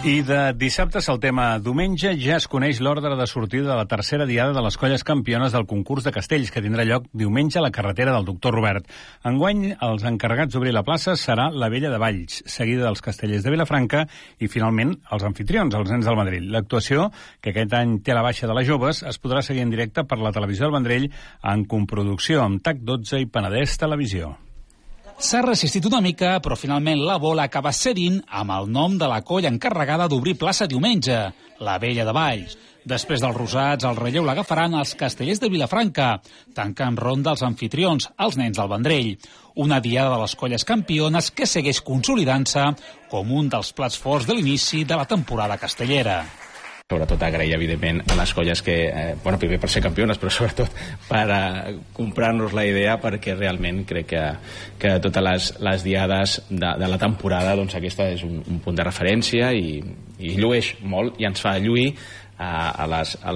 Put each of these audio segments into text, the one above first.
I de dissabte al tema diumenge ja es coneix l'ordre de sortida de la tercera diada de les colles campiones del concurs de castells, que tindrà lloc diumenge a la carretera del Doctor Robert. Enguany, els encarregats d'obrir la plaça serà la Vella de Valls, seguida dels Castellers de Vilafranca i, finalment, els anfitrions, els nens del Vendrell. L'actuació, que aquest any té la baixa de les joves, es podrà seguir en directe per la televisió del Vendrell en coproducció amb TAC 12 i Penedès Televisió. S'ha resistit una mica, però finalment la bola acaba cedint amb el nom de la colla encarregada d'obrir plaça diumenge, la Vella de Valls. Després dels rosats, el relleu l'agafaran els Castellers de Vilafranca, tancant ronda els anfitrions, els nens del Vendrell. Una diada de les colles campiones que segueix consolidant-se com un dels plats forts de l'inici de la temporada castellera. Sobretot agrair, evidentment, a les colles que, primer per ser campiones, però sobretot per comprar-nos la idea, perquè realment crec que totes les diades de la temporada, doncs aquesta és un punt de referència i llueix molt i ens fa lluir a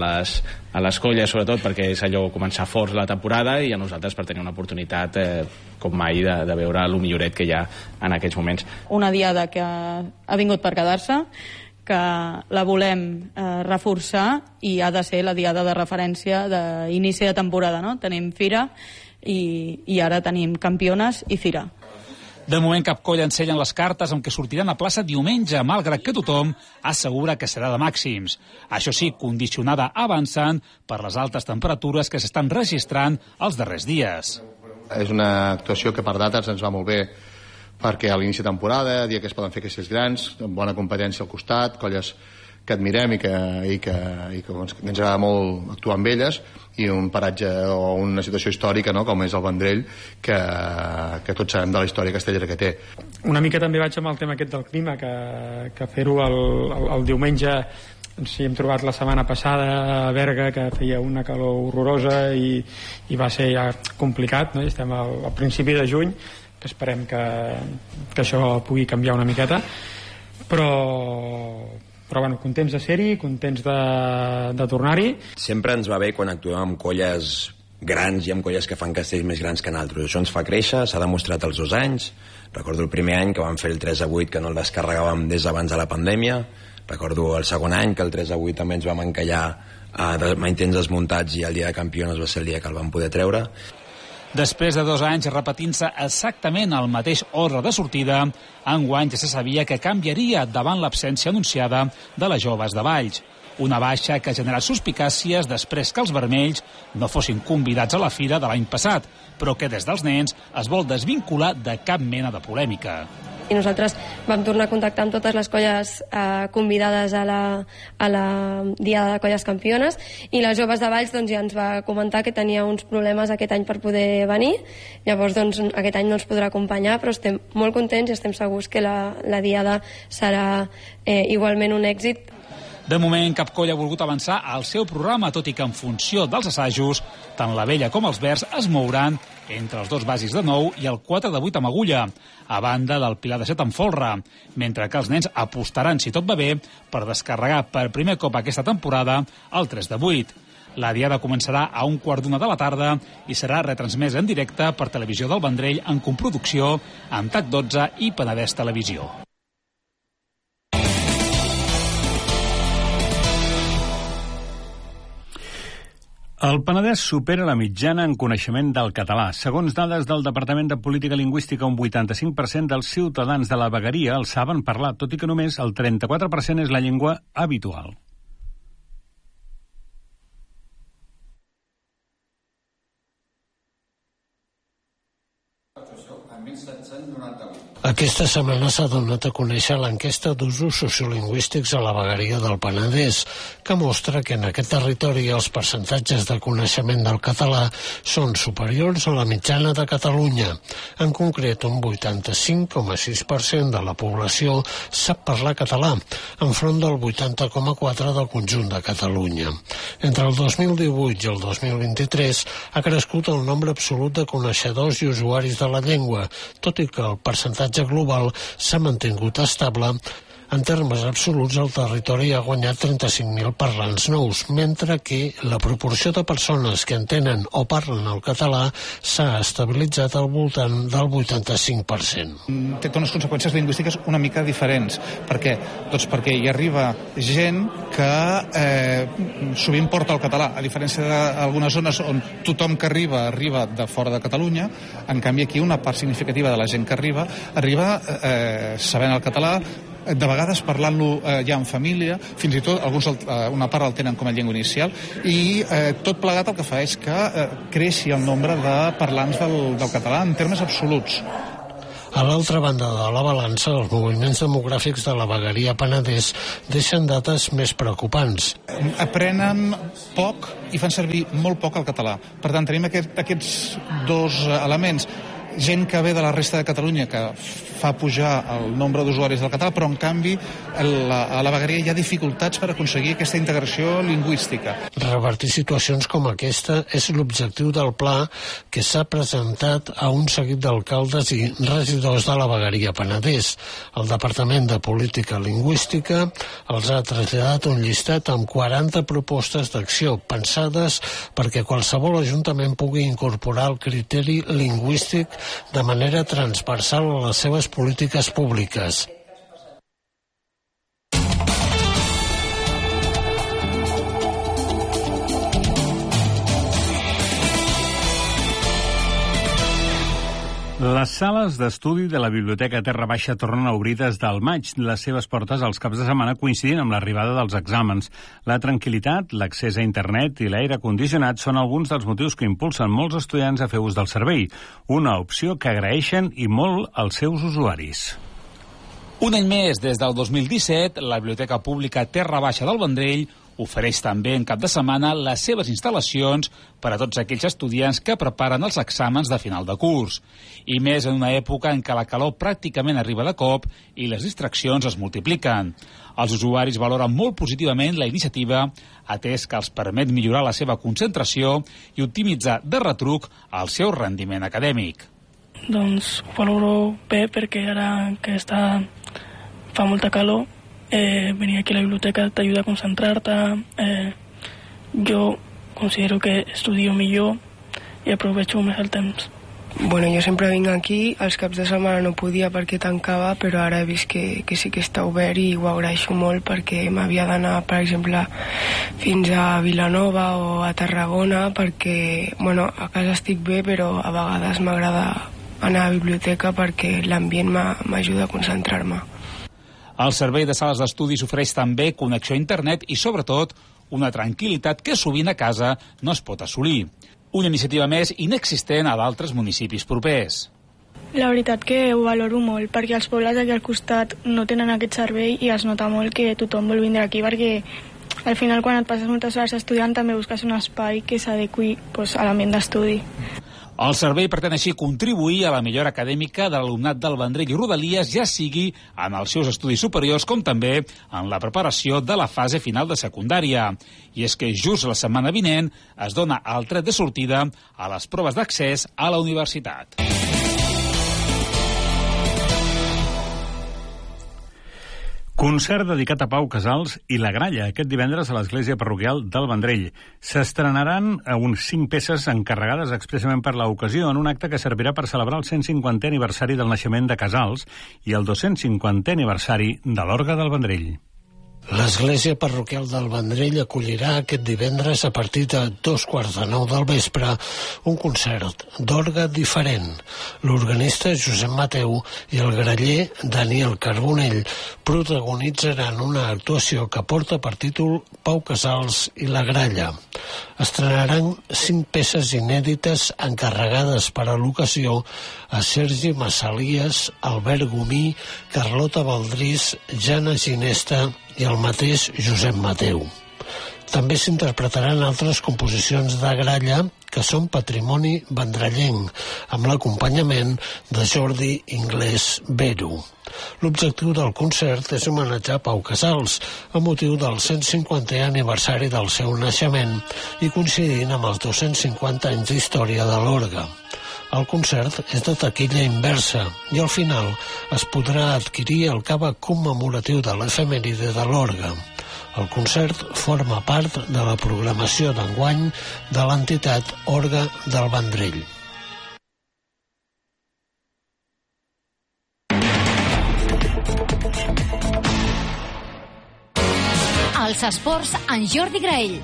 les colles, sobretot perquè és allò començar forts la temporada i a nosaltres per tenir una oportunitat com mai de veure el milloret que hi ha en aquests moments. Una diada que ha vingut per quedar-se, que la volem reforçar i ha de ser la diada de referència d'inici de temporada, no? Tenim fira i ara tenim campiones i fira. De moment cap colla ensellen les cartes amb què sortiran a plaça diumenge, malgrat que tothom assegura que serà de màxims. Això sí, condicionada avançant per les altes temperatures que s'estan registrant els darrers dies. És una actuació que per dates ens va molt bé, perquè a l'inici de temporada, dia que es poden fer castells grans, amb bona competència al costat, colles que admirem i que ens agrada molt actuar amb elles, i un paratge o una situació històrica, no?, com és el Vendrell, que tots sabem de la història castellera que té. Una mica també vaig amb el tema aquest del clima, que fer-ho el diumenge. Ens hi hem trobat la setmana passada a Berga, que feia una calor horrorosa i va ser ja complicat, no? Estem al principi de juny, que esperem que això pugui canviar una miqueta, però bueno, contents de ser-hi, contents de tornar-hi. Sempre ens va bé quan actuem amb colles grans i amb colles que fan castells més grans que nosaltres. Això ens fa créixer, s'ha demostrat els 2 anys. Recordo el primer any que vam fer el 3-8, que no el descarregàvem des d'abans de la pandèmia. Recordo el segon any que el 3-8 també ens vam encallar amb intents desmuntats i el dia de campiones va ser el dia que el vam poder treure. Després de 2 anys repetint-se exactament el mateix ordre de sortida, enguany ja se sabia que canviaria davant l'absència anunciada de les joves de Valls. Una baixa que ha generat suspicàcies després que els vermells no fossin convidats a la fira de l'any passat, però que des dels nens es vol desvincular de cap mena de polèmica. I nosaltres vam tornar a contactar amb totes les colles convidades a la Diada de Colles Campiones, i les joves de Valls doncs, ja ens va comentar que tenia uns problemes aquest any per poder venir. Llavors doncs, aquest any no ens podrà acompanyar, però estem molt contents i estem segurs que la Diada serà igualment un èxit. De moment, cap colla ha volgut avançar al seu programa, tot i que en funció dels assajos, tant la Vella com els Verds es mouran entre els 2 bàsics de 9 i el 4 de 8 amb agulla, a banda del Pilar de 7 amb folre, mentre que els nens apostaran, si tot va bé, per descarregar per primer cop aquesta temporada el 3 de 8. La diada començarà a 1:15 de la tarda i serà retransmesa en directe per Televisió del Vendrell en coproducció amb TAC 12 i Penedès Televisió. El Penedès supera la mitjana en coneixement del català. Segons dades del Departament de Política Lingüística, un 85% dels ciutadans de la vegueria el saben parlar, tot i que només el 34% és la llengua habitual. Aquesta setmana s'ha donat a conèixer l'enquesta d'usos sociolingüístics a la vegueria del Penedès, que mostra que en aquest territori els percentatges de coneixement del català són superiors a la mitjana de Catalunya. En concret, un 85,6% de la població sap parlar català, enfront del 80,4% del conjunt de Catalunya. Entre el 2018 i el 2023 ha crescut el nombre absolut de coneixedors i usuaris de la llengua, tot i que el percentatge global s'ha mantingut estable En termes absoluts, el territori ha guanyat 35.000 parlants nous, mentre que la proporció de persones que entenen o parlen el català s'ha estabilitzat al voltant del 85%. Té unes conseqüències lingüístiques una mica diferents. Per què? Doncs perquè hi arriba gent que sovint porta el català, a diferència d'algunes zones on tothom que arriba de fora de Catalunya. En canvi, aquí una part significativa de la gent que arriba sabent el català, de vegades parlant-lo ja en família, fins i tot alguns una part el tenen com a llengua inicial, i tot plegat el que fa és que creixi el nombre de parlants del català en termes absoluts. A l'altra banda de la balança, els moviments demogràfics de la vegueria Penedès deixen dades més preocupants. Aprenen poc i fan servir molt poc el català. Per tant, tenim aquests dos elements. Gent que ve de la resta de Catalunya que fa pujar el nombre d'usuaris del català, però en canvi a la vegueria hi ha dificultats per aconseguir aquesta integració lingüística. Revertir situacions com aquesta és l'objectiu del pla que s'ha presentat a un seguit d'alcaldes i regidors de la vegueria Penedès. El Departament de Política Lingüística els ha traslladat un llistat amb 40 propostes d'acció pensades perquè qualsevol ajuntament pugui incorporar el criteri lingüístic de manera transversal a les seves polítiques públiques. Les sales d'estudi de la Biblioteca Terra Baixa tornen a obrir des del maig. Les seves portes als caps de setmana coincidint amb l'arribada dels exàmens. La tranquil·litat, l'accés a internet i l'aire condicionat són alguns dels motius que impulsen molts estudiants a fer ús del servei, una opció que agraeixen i molt als seus usuaris. Un any més, des del 2017, la Biblioteca Pública Terra Baixa del Vendrell ofereix també en cap de setmana les seves instal·lacions per a tots aquells estudiants que preparen els exàmens de final de curs. I més en una època en què la calor pràcticament arriba de cop i les distraccions es multipliquen. Els usuaris valoren molt positivament la iniciativa, atès que els permet millorar la seva concentració i optimitzar de retruc el seu rendiment acadèmic. Doncs ho valoro bé perquè ara que fa molta calor, venir aquí a la biblioteca t'ajuda a concentrar-te. Jo considero que estudio millor i aprovecho més el temps. Bueno, jo sempre vinc aquí, els caps de setmana no podia perquè tancava, però ara he vist que sí que està obert i ho agraeixo molt perquè m'havia d'anar, per exemple, fins a Vilanova o a Tarragona perquè, bueno, a casa estic bé, però a vegades m'agrada anar a la biblioteca perquè l'ambient m'ajuda a concentrar-me. El servei de sales d'estudis ofereix també connexió a internet i, sobretot, una tranquil·litat que sovint a casa no es pot assolir. Una iniciativa més inexistent a d'altres municipis propers. La veritat que ho valoro molt, perquè els pobles d'aquí al costat no tenen aquest servei i es nota molt que tothom vol vindre aquí, perquè al final quan et passes moltes hores estudiant també busques un espai que s'adequi a l'ambient d'estudi. El servei pretén així contribuir a la millora acadèmica de l'alumnat del Vendrell i Rodalies, ja sigui en els seus estudis superiors com també en la preparació de la fase final de secundària. I és que just la setmana vinent es dona el tret de sortida a les proves d'accés a la universitat. Concert dedicat a Pau Casals i La Gralla, aquest divendres a l'Església Parroquial del Vendrell. S'estrenaran uns 5 peces encarregades expressament per l'ocasió en un acte que servirà per celebrar el 150è aniversari del naixement de Casals i el 250è aniversari de l'Orgue del Vendrell. L'Església Parroquial del Vendrell acollirà aquest divendres a partir de 8:45 del vespre un concert d'orgue diferent. L'organista Josep Mateu i el graller Daniel Carbonell protagonitzaran una actuació que porta per títol Pau Casals i La Gralla. Estrenaran 5 peces inèdites encarregades per a l'ocasió a Sergi Massalies, Albert Gomí, Carlota Valdrís, Jana Ginesta i el mateix Josep Mateu. També s'interpretaran altres composicions de Gralla que són patrimoni vendrellenc, amb l'acompanyament de Jordi Inglés Vero. L'objectiu del concert és homenatjar Pau Casals a motiu del 150è aniversari del seu naixement i coincidint amb els 250 anys d'història de l'orgue. El concert és de taquilla inversa i al final es podrà adquirir el cava commemoratiu de l'efemèride de l'Orga. El concert forma part de la programació d'enguany de l'entitat Orga del Vendrell. Els esports en Jordi Graell.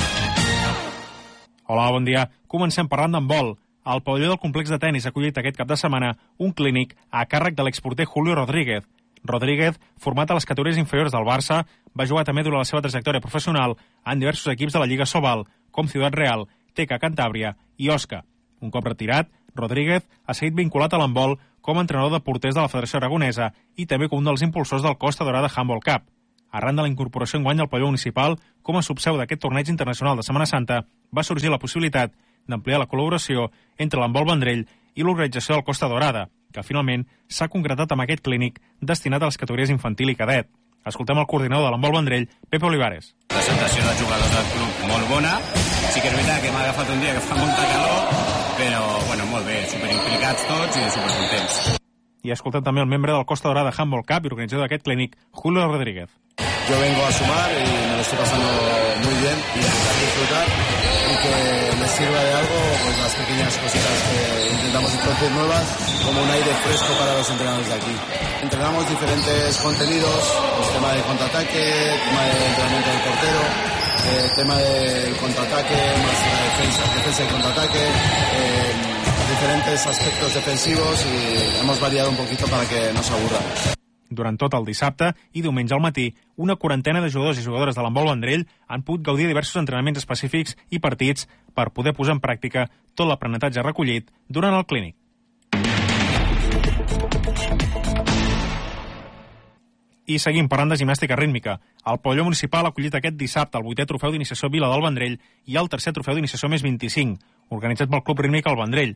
Hola, bon dia. Comencem parlant d'handbol. El pavelló del complex de tenis ha acollit aquest cap de setmana un clínic a càrrec de l'exporter Julio Rodríguez. Rodríguez, format a les categories inferiors del Barça, va jugar també durant la seva trajectòria professional en diversos equips de la Lliga Sobal, com Ciudad Real, TK Cantàbria i Osca. Un cop retirat, Rodríguez ha seguit vinculat a l'handbol com a entrenador de porters de la Federació Aragonesa i també com un dels impulsors del Costa Dorada Handball Cup. Arran de la incorporació enguany al pavelló municipal, com a subseu d'aquest torneig internacional de Setmana Santa, va sorgir la possibilitat d'ampliar la col·laboració entre l'handbol Vendrell i l'organització del Costa Dorada, que finalment s'ha concretat amb aquest clínic destinat a les categories infantil i cadet. Escoltem el coordinador de l'handbol Vendrell, Pepe Olivares. La presentació dels jugadors del club molt bona. Sí que és veritat que m'ha agafat un dia que fa molta calor, però bueno, molt bé, superimplicats tots i supercontents. I escoltem també el membre del Costa Dorada Handball Cup i organitzador d'aquest clínic, Julio Rodríguez. Yo vengo a sumar y me lo estoy pasando muy bien y a disfrutar y que les sirva de algo pues las pequeñas cositas que intentamos introducir nuevas como un aire fresco para los entrenadores de aquí. Entrenamos diferentes contenidos, pues tema de contraataque, tema de entrenamiento del portero, tema del contraataque más la defensa y contraataque, diferentes aspectos defensivos y hemos variado un poquito para que no se aburran. Durant tot el dissabte i diumenge al matí, una quarantena de jugadors i jugadores de l'handbol Vendrell han pogut gaudir de diversos entrenaments específics i partits per poder posar en pràctica tot l'aprenentatge recollit durant el clínic. I seguim parlant de gimnàstica rítmica. El pavelló municipal ha acollit aquest dissabte el 8è trofeu d'iniciació Vila del Vendrell i el 3è trofeu d'iniciació més 25, organitzat pel Club Rítmic al Vendrell.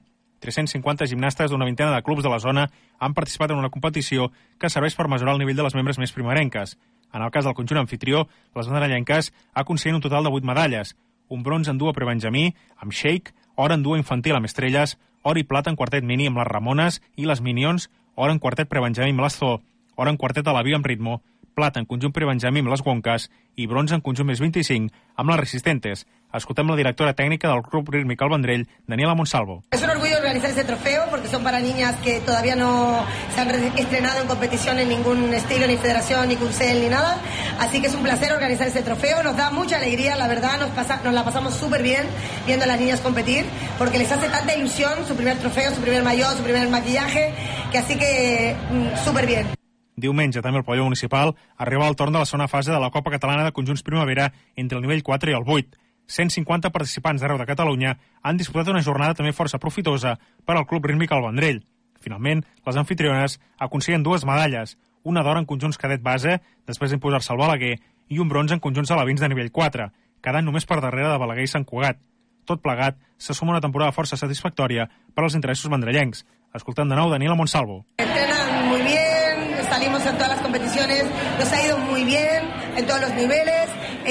350 gimnastes d'una vintena de clubs de la zona han participat en una competició que serveix per mesurar el nivell de les membres més primerenques. En el cas del conjunt anfitrió, les vendrellenques aconseguien un total de 8 medalles, un bronze en dur a prebenjamí, amb shake, or en dur infantil amb estrelles, or i plata en quartet mini amb les Ramones i les Minions, or en quartet prebenjamí amb les Zoo, or en quartet a la via amb ritmo, plata en conjunt prebenjamí amb les Wonkas i bronze en conjunt més 25 amb les Resistentes. Escoltem la directora técnica del Club Rítmic al Vendrell, Daniela Monsalvo. Es un orgullo organizar ese trofeo porque son para niñas que todavía no se han estrenado en competición en ningún estilo, ni federación, ni cuncel, ni nada. Así que es un placer organizar ese trofeo. Nos da mucha alegría, la verdad, nos la pasamos súper bien viendo a las niñas competir porque les hace tanta ilusión su primer trofeo, su primer maillot, su primer maquillaje, que así que súper bien. Diumenge, també el pavelló municipal arriba al torn de la segona fase de la Copa Catalana de Conjunts Primavera entre el nivell 4 i el 8. 150 participants d'arreu de Catalunya han disputat una jornada també força profitosa per al Club Rítmic al Vendrell. Finalment, les anfitriones aconseguien 2 medalles, una d'or en conjunts cadet base, després d'imposar-se al Balaguer, i un bronze en conjunts alevins de nivell 4, quedant només per darrere de Balaguer i Sant Cugat. Tot plegat se suma una temporada força satisfactòria per als interessos vendrellencs. Escoltem de nou Daniela Monsalvo. Entrenan muy bien, salimos en todas las competiciones, nos ha ido muy bien en todos los niveles.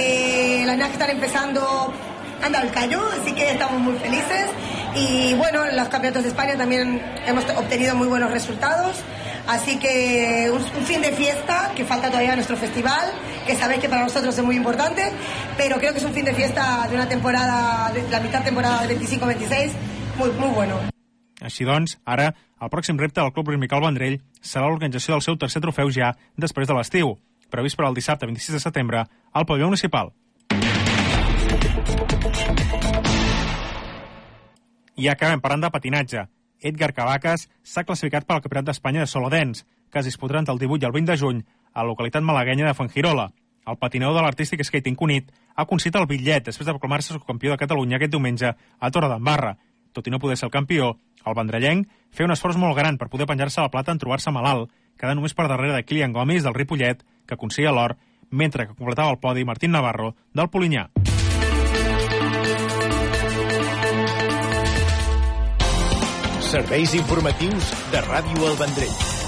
Las niñas que están empezando han dado el callo, así que estamos muy felices. Y bueno, en los campeonatos de España también hemos obtenido muy buenos resultados. Así que un fin de fiesta, que falta todavía nuestro festival, que sabéis que para nosotros es muy importante, pero creo que es un fin de fiesta de una temporada, de la mitad temporada de 25-26, muy bueno. Així doncs, ara, el pròxim repte del Club Rítmic al Vendrell serà l'organització del seu 3è trofeu ja després de l'estiu, previst per al dissabte 26 de setembre al pavelló municipal. I acabem parlant de patinatge. Edgar Cavacas s'ha classificat per al Campionat d'Espanya de Solo Dance, que es disputarà entre el 18 i el 20 de juny a la localitat malaguenya de Fuengirola. El patinador de l'Artístic Skating Cunit ha aconseguit el bitllet després de proclamar-se subcampió de Catalunya aquest diumenge a Torredembarra. Tot i no poder ser el campió, el vendrellenc feia un esforç molt gran per poder penjar-se la plata en trobar-se malalt, quedant només per darrere de Kilian Gomis del Ripollet, que aconseguia l'or, mentre que completava el podi Martín Navarro del Polinyà. Serveis informatius de Ràdio El Vendrell.